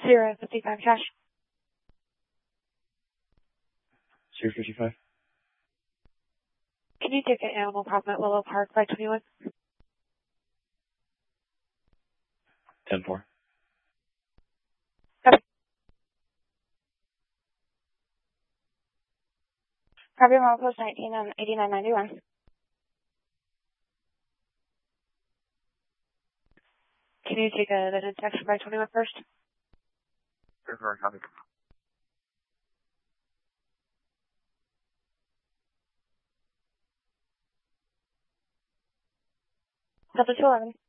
055 cash. 055. Can you take an animal problem at Willow Park by 21? 10-4. Copy. Copy, Mile Post 19 on 8991. Can you take a detection by 21 first? Sure, copy. Delta 211.